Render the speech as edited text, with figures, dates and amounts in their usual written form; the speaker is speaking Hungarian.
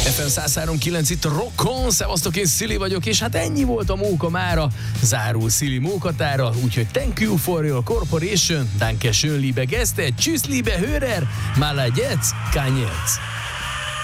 FM 103.9 itt Rockon, szevasztok, én Szili vagyok, és hát ennyi volt a móka mára, zárul Szili mókatára, úgyhogy thank you for your cooperation, danke schön liebe Gäste, tschüss liebe Hörer, mal jetzt, kann jetzt.